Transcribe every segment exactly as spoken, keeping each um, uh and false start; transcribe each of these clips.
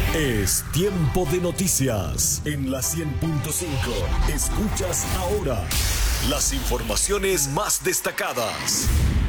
Es tiempo de noticias en la cien punto cinco. Escuchas ahora las informaciones más destacadas.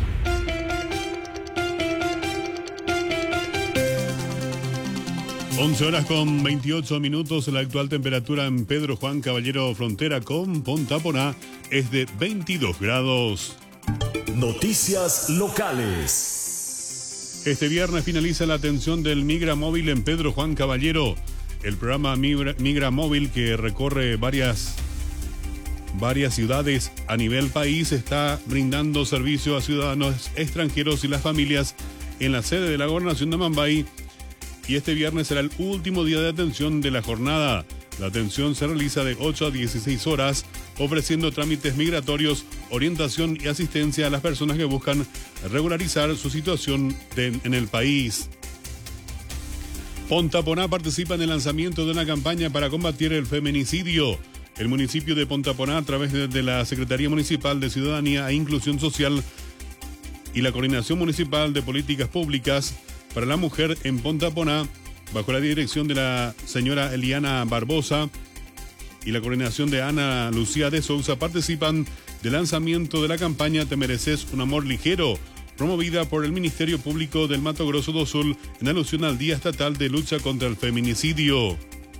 once horas con veintiocho minutos. La actual temperatura en Pedro Juan Caballero, frontera con Ponta es de veintidós grados. Noticias locales. Este viernes finaliza la atención del Migra Móvil en Pedro Juan Caballero. El programa Migra, Migra Móvil, que recorre varias, varias ciudades a nivel país, está brindando servicio a ciudadanos extranjeros y las familias en la sede de la Gobernación de Amambay. Y este viernes será el último día de atención de la jornada. La atención se realiza de ocho a dieciséis horas, ofreciendo trámites migratorios, orientación y asistencia a las personas que buscan regularizar su situación de, en el país. Ponta participa en el lanzamiento de una campaña para combatir el feminicidio. El municipio de Ponta a través de, de la Secretaría Municipal de Ciudadanía e Inclusión Social y la Coordinación Municipal de Políticas Públicas para la Mujer en Ponta bajo la dirección de la señora Eliana Barbosa y la coordinación de Ana Lucía de Sousa, participan del lanzamiento de la campaña Te mereces un amor ligero, promovida por el Ministerio Público del Mato Grosso do Sul en alusión al Día Estatal de Lucha contra el Feminicidio.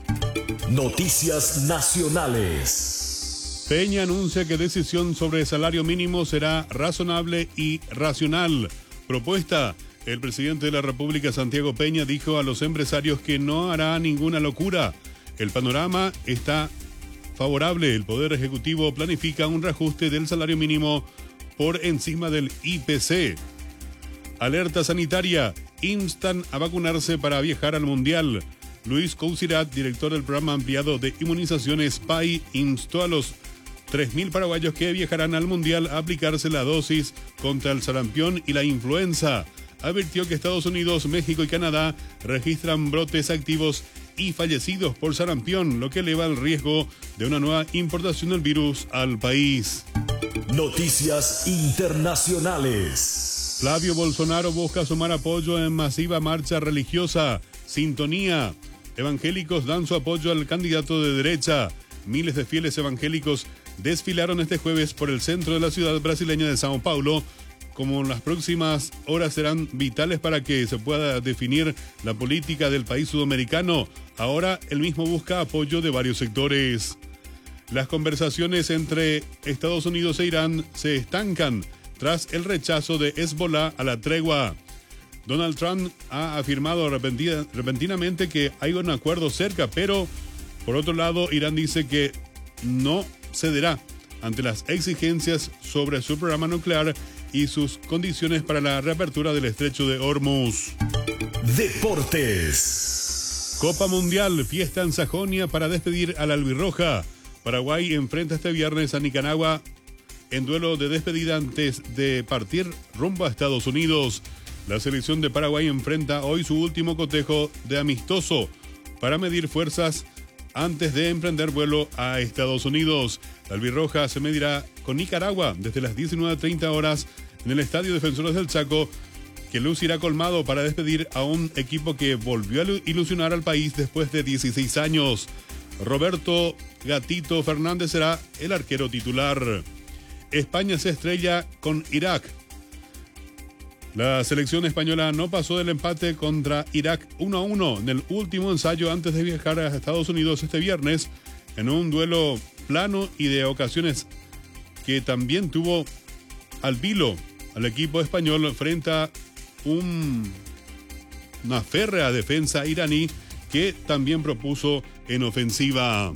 Noticias nacionales. Peña anuncia que decisión sobre salario mínimo será razonable y racional. Propuesta. El presidente de la República, Santiago Peña, dijo a los empresarios que no hará ninguna locura. El panorama está favorable. El Poder Ejecutivo planifica un reajuste del salario mínimo por encima del I P C. Alerta sanitaria. Instan a vacunarse para viajar al Mundial. Luis Cousirat, director del programa ampliado de inmunizaciones P A I, instó a los tres mil paraguayos que viajarán al Mundial a aplicarse la dosis contra el sarampión y la influenza. Advirtió que Estados Unidos, México y Canadá registran brotes activos y fallecidos por sarampión, lo que eleva el riesgo de una nueva importación del virus al país. Noticias internacionales. Flavio Bolsonaro busca sumar apoyo en masiva marcha religiosa. Sintonía. Evangélicos dan su apoyo al candidato de derecha. Miles de fieles evangélicos desfilaron este jueves por el centro de la ciudad brasileña de Sao Paulo. Como las próximas horas serán vitales para que se pueda definir la política del país sudamericano, ahora el mismo busca apoyo de varios sectores. Las conversaciones entre Estados Unidos e Irán se estancan tras el rechazo de Hezbollah a la tregua. Donald Trump ha afirmado repentina, repentinamente que hay un acuerdo cerca, pero por otro lado Irán dice que no cederá ante las exigencias sobre su programa nuclear y sus condiciones para la reapertura del estrecho de Hormuz. Deportes. Copa Mundial, fiesta en Sajonia para despedir a la albirroja. Paraguay enfrenta este viernes a Nicaragua en duelo de despedida antes de partir rumbo a Estados Unidos. La selección de Paraguay enfrenta hoy su último cotejo de amistoso para medir fuerzas antes de emprender vuelo a Estados Unidos. La albirroja se medirá con Nicaragua desde las diecinueve treinta horas en el Estadio Defensores del Chaco, que lucirá colmado para despedir a un equipo que volvió a ilusionar al país después de dieciséis años. Roberto Gatito Fernández será el arquero titular. España se estrella con Irak. La selección española no pasó del empate contra Irak uno a uno en el último ensayo antes de viajar a Estados Unidos este viernes, en un duelo plano y de ocasiones que también tuvo al vilo al equipo español frente a un, una férrea defensa iraní que también propuso en ofensiva.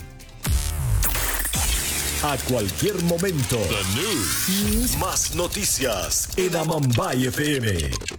A cualquier momento. The News. Más noticias en Amambay F M.